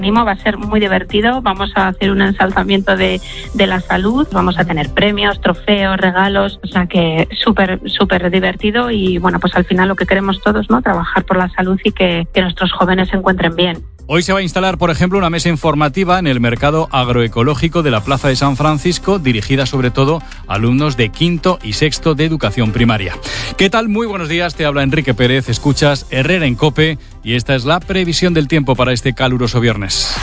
Va a ser muy divertido, vamos a hacer un ensalzamiento de la salud, vamos a tener premios, trofeos, regalos, o sea que súper divertido y bueno, pues al final lo que queremos todos, ¿no? Trabajar por la salud y que nuestros jóvenes se encuentren bien. Hoy se va a instalar, por ejemplo, una mesa informativa en el mercado agroecológico de la Plaza de San Francisco, dirigida sobre todo a alumnos de quinto y sexto de educación primaria. ¿Qué tal? Muy buenos días, te habla Enrique Pérez, escuchas Herrera en COPE y esta es la previsión del tiempo para este caluroso viernes.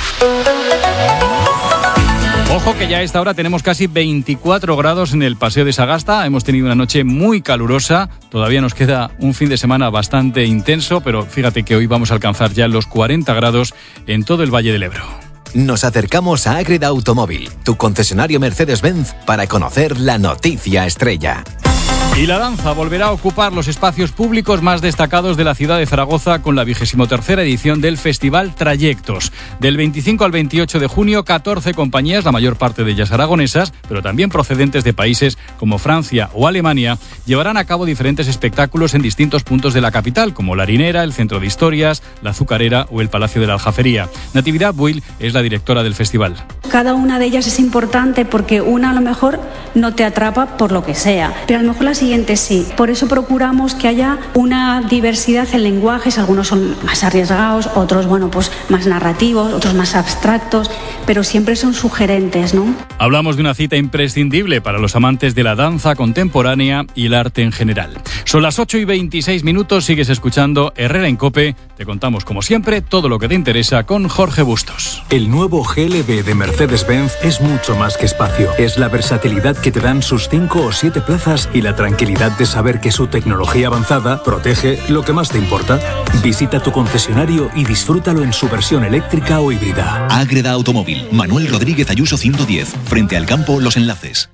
Ojo que ya a esta hora tenemos casi 24 grados en el Paseo de Sagasta. Hemos tenido una noche muy calurosa. Todavía nos queda un fin de semana bastante intenso, pero fíjate que hoy vamos a alcanzar ya los 40 grados en todo el Valle del Ebro. Nos acercamos a Ágreda Automóvil, tu concesionario Mercedes-Benz, para conocer la noticia estrella. Y la danza volverá a ocupar los espacios públicos más destacados de la ciudad de Zaragoza con la 23ª edición del Festival Trayectos. Del 25 al 28 de junio, 14 compañías, la mayor parte de ellas aragonesas, pero también procedentes de países como Francia o Alemania, llevarán a cabo diferentes espectáculos en distintos puntos de la capital, como la Harinera, el Centro de Historias, la Azucarera o el Palacio de la Aljafería. Natividad Buil es la directora del festival. Cada una de ellas es importante porque una a lo mejor no te atrapa por lo que sea, pero a lo mejor la siguiente sí. Por eso procuramos que haya una diversidad en lenguajes, algunos son más arriesgados, otros pues más narrativos, otros más abstractos, pero siempre son sugerentes, ¿no? Hablamos de una cita imprescindible para los amantes de la danza contemporánea y el arte en general. Son las 8:26, sigues escuchando Herrera en COPE. Te contamos, como siempre, todo lo que te interesa con Jorge Bustos. El nuevo GLB de Mercedes-Benz es mucho más que espacio. Es la versatilidad que te dan sus 5 o 7 plazas y la tranquilidad de saber que su tecnología avanzada protege lo que más te importa. Visita tu concesionario y disfrútalo en su versión eléctrica o híbrida. Ágreda Automóvil, Manuel Rodríguez Ayuso 110, frente al campo Los Enlaces.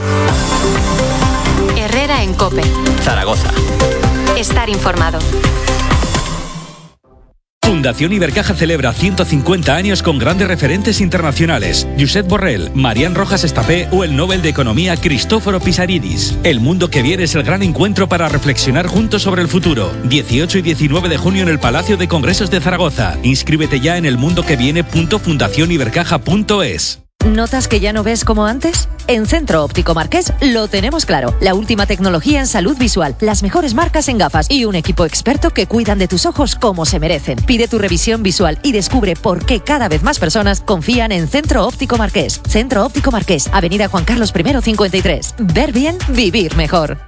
Herrera en COPE. Zaragoza. Estar informado. Fundación Ibercaja celebra 150 años con grandes referentes internacionales. Josep Borrell, Marián Rojas Estapé o el Nobel de Economía Cristóforo Pisaridis. El mundo que viene es el gran encuentro para reflexionar juntos sobre el futuro. 18 y 19 de junio en el Palacio de Congresos de Zaragoza. Inscríbete ya en elmundoqueviene.fundacionibercaja.es. ¿Notas que ya no ves como antes? En Centro Óptico Marqués lo tenemos claro. La última tecnología en salud visual, las mejores marcas en gafas y un equipo experto que cuidan de tus ojos como se merecen. Pide tu revisión visual y descubre por qué cada vez más personas confían en Centro Óptico Marqués. Centro Óptico Marqués, Avenida Juan Carlos I 53. Ver bien, vivir mejor.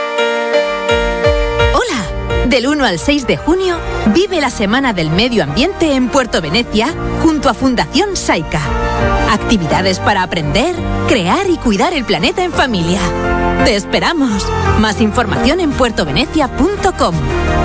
Del 1 al 6 de junio, vive la Semana del Medio Ambiente en Puerto Venecia junto a Fundación Saika. Actividades para aprender, crear y cuidar el planeta en familia. ¡Te esperamos! Más información en puertovenecia.com.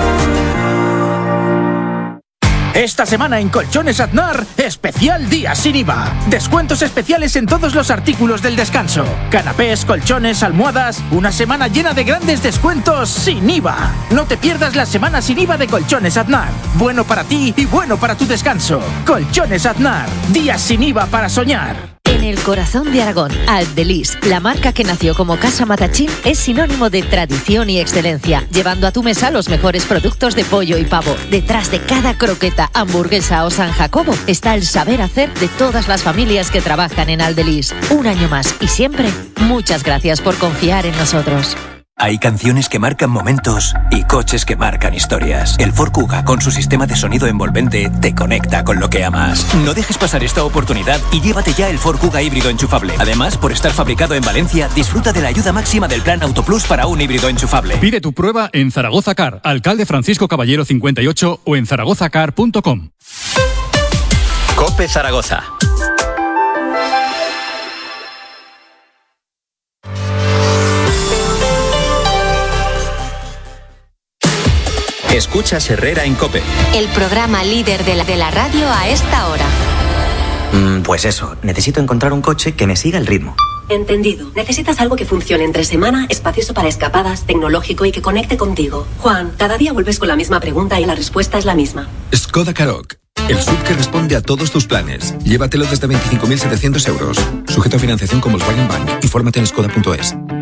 Esta semana en Colchones Aznar, especial día sin IVA. Descuentos especiales en todos los artículos del descanso. Canapés, colchones, almohadas. Una semana llena de grandes descuentos sin IVA. No te pierdas la semana sin IVA de Colchones Aznar. Bueno para ti y bueno para tu descanso. Colchones Aznar. Días sin IVA para soñar. En el corazón de Aragón, Aldelis, la marca que nació como Casa Matachín, es sinónimo de tradición y excelencia, llevando a tu mesa los mejores productos de pollo y pavo. Detrás de cada croqueta, hamburguesa o San Jacobo está el saber hacer de todas las familias que trabajan en Aldelis. Un año más y siempre, muchas gracias por confiar en nosotros. Hay canciones que marcan momentos y coches que marcan historias. El Ford Kuga, con su sistema de sonido envolvente, te conecta con lo que amas. No dejes pasar esta oportunidad y llévate ya el Ford Kuga híbrido enchufable. Además, por estar fabricado en Valencia, disfruta de la ayuda máxima del plan Autoplus para un híbrido enchufable. Pide tu prueba en Zaragoza Car, Alcalde Francisco Caballero 58 o en zaragozacar.com. COPE Zaragoza. Escuchas Herrera en COPE. El programa líder de la radio a esta hora. Pues eso, necesito encontrar un coche que me siga el ritmo. Entendido. Necesitas algo que funcione entre semana, espacioso para escapadas, tecnológico y que conecte contigo. Juan, cada día vuelves con la misma pregunta y la respuesta es la misma. Skoda Karoq. El SUV que responde a todos tus planes. Llévatelo desde 25.700 euros. Sujeto a financiación con Volkswagen Bank. Infórmate en skoda.es.